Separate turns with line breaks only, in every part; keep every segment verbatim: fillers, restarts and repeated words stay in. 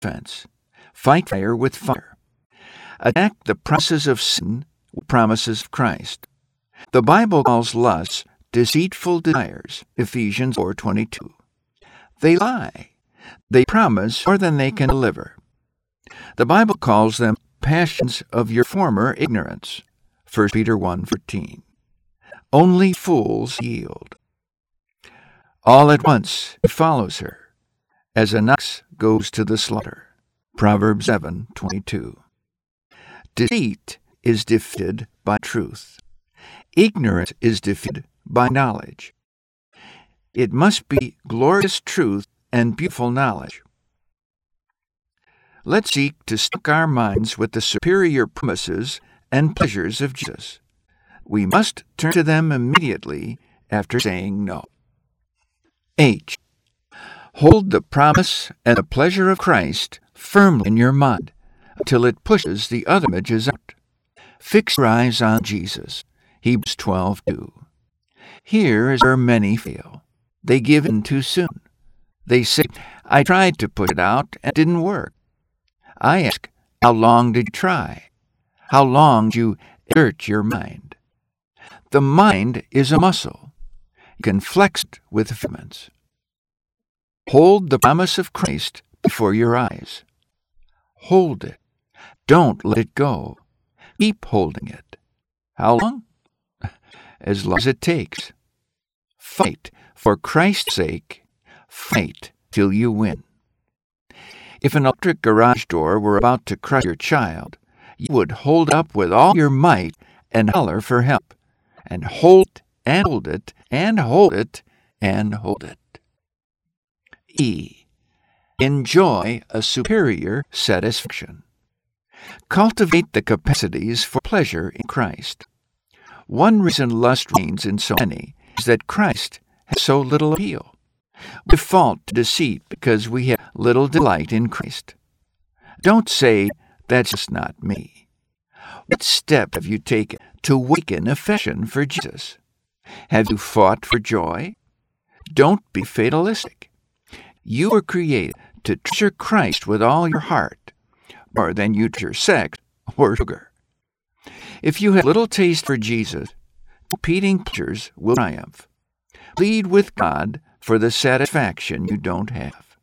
defense. Fight fire with fire. Attack the promises of sin with promises of Christ. The Bible calls lusts deceitful desires, Ephesians four twenty-two. They lie. They promise more than they can deliver. The Bible calls them passions of your former ignorance, First Peter one fourteen. Only fools yield. All at once it follows her, as an ox goes to the slaughter, Proverbs seven twenty-two. Deceit is defeated by truth. Ignorance is defeated by knowledge. It must be glorious truth and beautiful knowledge. Let's seek to stock our minds with the superior promises and pleasures of Jesus. We must turn to them immediately after saying no. H. Hold the promise and the pleasure of Christ firmly in your mind until it pushes the other images out. Fix your eyes on Jesus, Hebrews twelve two. Here is where many fail. They give in too soon. They say, I tried to push it out and it didn't work. I ask, how long did you try? How long did you exert your mind? The mind is a muscle. You can flex it with movements. Hold the promise of Christ before your eyes. Hold it. Don't let it go. Keep holding it. How long? As long as it takes. Fight for Christ's sake. Fight till you win. If an electric garage door were about to crush your child, you would hold up with all your might and holler for help, and hold it, and hold it, and hold it, and hold it. E. Enjoy a superior satisfaction. Cultivate the capacities for pleasure in Christ. One reason lust reigns in so many is that Christ has so little appeal. We default to deceit because we have little delight in Christ. Don't say, that's just not me. What step have you taken to awaken affection for Jesus? Have you fought for joy? Don't be fatalistic. You were created to treasure Christ with all your heart, more than you treasure sex or sugar. If you have little taste for Jesus, competing pleasures will triumph. Plead with God for the satisfaction you don't have.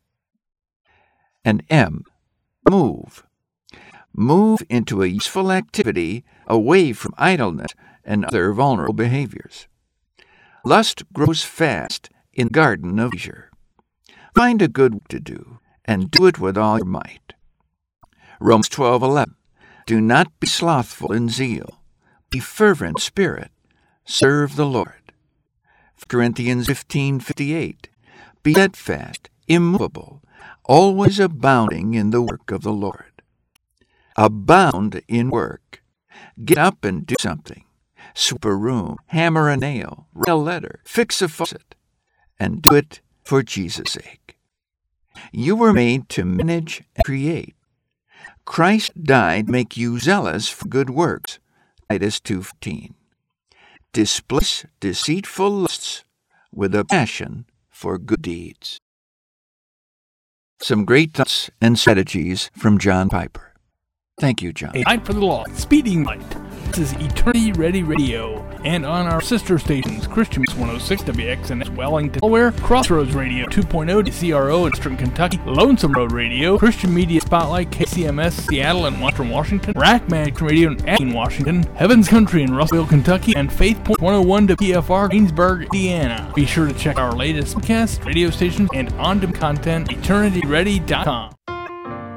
And M. Move. Move into a useful activity away from idleness and other vulnerable behaviors. Lust grows fast in the garden of leisure. Find a good work to do, and do it with all your might. Romans twelve eleven. Do not be slothful in zeal. Be fervent in spirit. Serve the Lord. First Corinthians fifteen fifty-eight. Be steadfast, immovable, always abounding in the work of the Lord. Abound in work. Get up and do something. Sweep a room, hammer a nail, write a letter, fix a faucet, and do it for Jesus' sake. You were made to manage and create. Christ died to make you zealous for good works, Titus two fifteen. Displace deceitful lusts with a passion for good deeds. Some great thoughts and strategies from John Piper. Thank you, John.
A light for the lost, speeding light. This is Eternity Ready Radio, and on our sister stations, Christian one oh six W X N S Wellington, Delaware, Crossroads Radio two point oh C R O in Eastern Kentucky, Lonesome Road Radio, Christian Media Spotlight K C M S Seattle and Western Washington, Rackman Radio in Abilene, Washington, Heaven's Country in Russellville, Kentucky, and Faith Point one oh one to P F R Greensburg, Indiana. Be sure to check our latest podcasts, radio stations, and on-demand content, eternity ready dot com.